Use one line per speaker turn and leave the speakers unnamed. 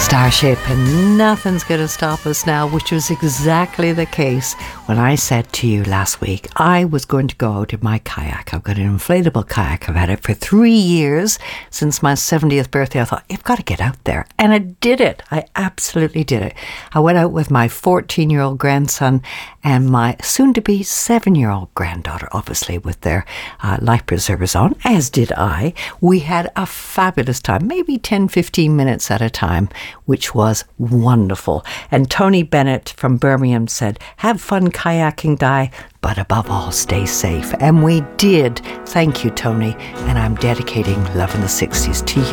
Starship, and nothing's going to stop us now, which was exactly the case when I said to you last week I was going to go out in my kayak. I've got an inflatable kayak. I've had it for 3 years since my 70th birthday. I thought, you've got to get out there. And I did it. I absolutely did it. I went out with my 14-year-old grandson and my soon-to-be 7-year-old granddaughter, obviously with their life preservers on, as did I. We had a fabulous time, maybe 10-15 minutes at a time, which was wonderful. And Tony Bennett from Birmingham said, have fun kayaking, Di, but above all, stay safe. And we did. Thank you, Tony. And I'm dedicating Love in the 60s to you.